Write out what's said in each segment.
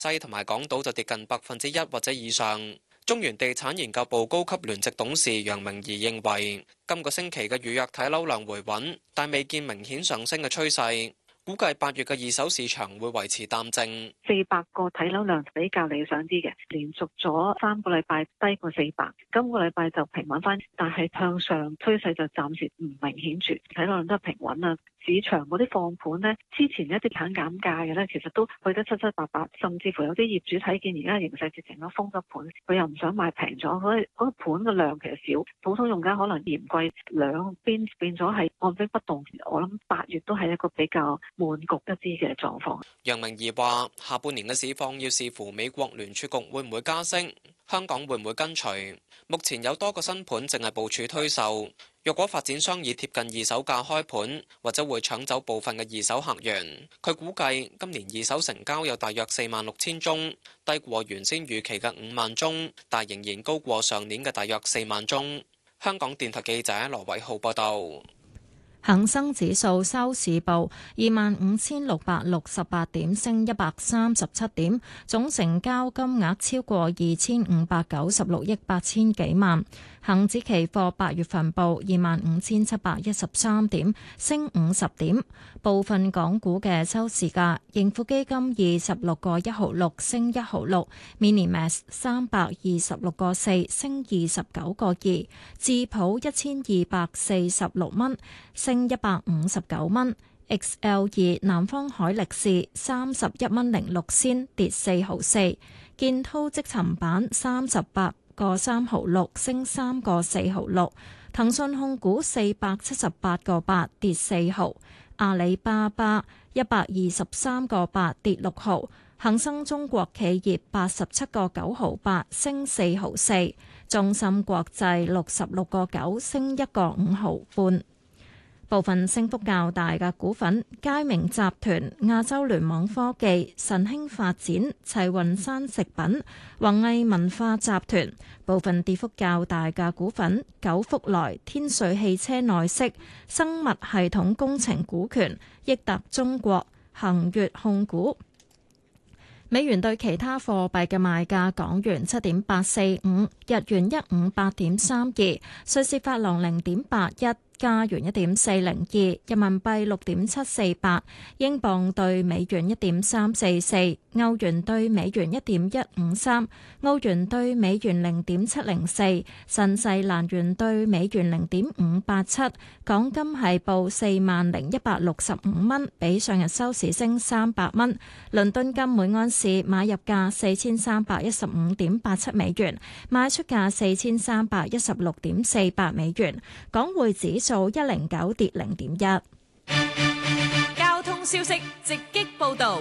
西同埋港島就跌近1%或者以上。中原地產研究部高級聯席董事楊明儀認為，今個星期嘅預約睇樓量回穩，但未見明顯上升嘅趨勢。估計8月嘅二手市場會維持淡靜 ，400個睇樓量比較理想啲嘅，連續咗3個禮拜低過400，今個禮拜就平穩翻，但係向上趨勢就暫時唔明顯住，睇樓量都係平穩啦。市場嗰啲放盤呢，之前一啲肯減價嘅呢，其實都去得七七八八，甚至乎有啲業主睇見而家形勢直情都封咗盤，佢又唔想賣平咗，所以嗰個盤嘅量其實少，普通用家可能嫌貴，兩邊變咗係按兵不動。我諗8月都係一個比較悶局一啲嘅狀況。 楊明儀話：下半年嘅市況要視乎美國聯儲局會唔會加息，香港會唔會跟隨。目前有多個新盤淨係部署推售。若果發展商以貼近二手價開盤，或者會搶走部分嘅二手客源。佢估計今年二手成交有大約46000宗，低過原先預期嘅5萬宗，但仍然高過上年嘅大約4萬宗。香港電台記者羅偉浩報道。 恒生指數收市報25,668點，升137點，總成交金額超過2596億8千幾萬。恒指期貨8月份報25,713點，升50點。部分港股嘅收市價，盈富基金26個1毫6升1毫6，Minimax 326個4升29個2，智普1246蚊升159蚊。XL2 南方海力士31蚊06仙跌4毫4，建滔積層板38個3毫6升3個4毫6，騰訊控股478個8跌4毫，阿里巴巴123個8跌6毫，恒生中國企業87個9毫8升4毫4，中芯國際66個9升1個5毫半。部分升幅較大嘅股份：佳明集團、亞洲聯網科技、晨興發展、齊雲山食品、宏毅文化集團。部分跌幅較大嘅股份：九福來、天瑞汽車內飾、生物系統工程股權、益達中國、恒悅控股。美元對其他貨幣嘅賣價：港元7.845，日元158.32，瑞士法郎0.81。加元1.402，人民幣6.748，英鎊對美元1.344，歐元對美元1.153，澳元對美元0.704，新西蘭元對美元0.587。港金係報40,165蚊，比上日收市升300蚊。倫敦金每安士買入價4315.87美元，賣出價4316.48美元。港匯指數109跌0.1。 交通消息直擊報道。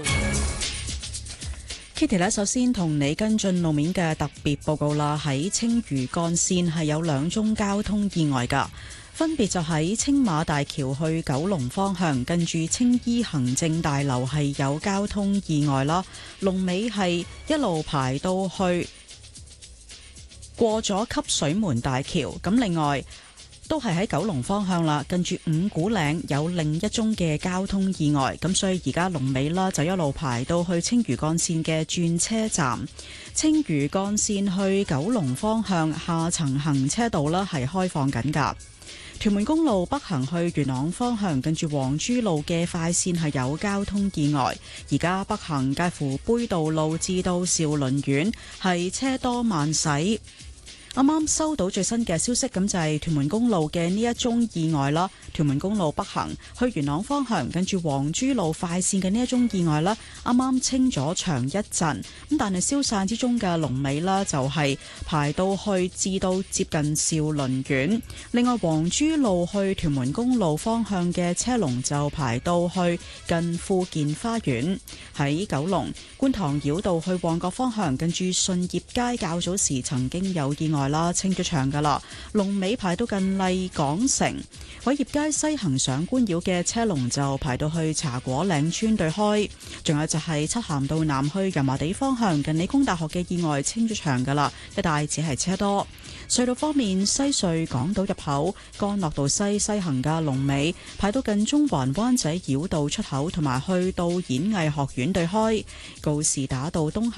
Kitty 咧，首先同你跟進路面嘅特別報告啦。喺青嶼幹線係有2宗交通意外噶，分別就喺青馬大橋去九龍方向，近住青衣行政大樓係有交通意外啦。龍尾係一路排到去過咗汲水門大橋。咁另外都係喺九龍方向啦，近住五股嶺有另一宗嘅交通意外，咁所以而家龍尾啦就一路排到去青嶼幹線嘅轉車站。青嶼幹線去九龍方向下層行車道啦係開放緊㗎。屯門公路北行去元朗方向，近住黃珠路嘅快線係有交通意外，而家北行介乎杯渡路至到兆麟苑係車多慢駛。啱啱收到最新嘅消息，咁就係屯門公路嘅呢一宗意外啦。屯門公路北行去元朗方向，近住黃珠路快線嘅呢一宗意外啦，啱啱清咗場一陣，咁但係消散之中嘅龍尾啦，就係排到去至到接近兆麟苑。另外，黃珠路去屯門公路方向嘅車龍就排到去近富健花園。喺九龍觀塘繞道去旺角方向，近住順業街較早時曾經有意外。 外啦，清咗場噶啦，龍尾排到近麗港城。偉業街西行上官繞嘅車龍就排到去茶果嶺村對開，仲有就係漆咸道南去油麻地方向近理工大學嘅意外清咗場噶啦，一帶只係車多。隧道方面，西隧港島入口干諾道西行嘅龍尾排到近中環灣仔繞道出口，同埋去到演藝學院對開，告士打道東行